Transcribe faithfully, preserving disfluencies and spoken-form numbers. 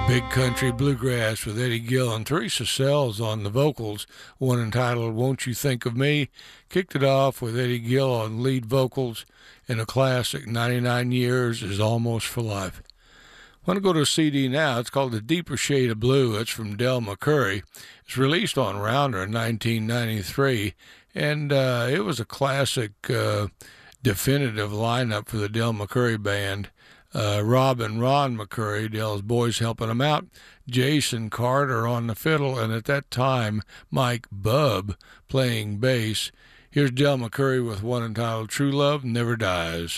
Big Country Bluegrass with Eddie Gill and Teresa Sells on the vocals, one entitled Won't You Think of Me. Kicked it off with Eddie Gill on lead vocals in a classic, ninety-nine Years is Almost for Life. I want to go to a C D now. It's called The Deeper Shade of Blue. It's from Del McCoury. It's released on Rounder in nineteen ninety-three, and uh, it was a classic, uh, definitive lineup for the Del McCoury Band. Uh, Rob and Ron McCoury, Del's boys helping him out, Jason Carter on the fiddle, and at that time, Mike Bubb playing bass. Here's Del McCoury with one entitled True Love Never Dies.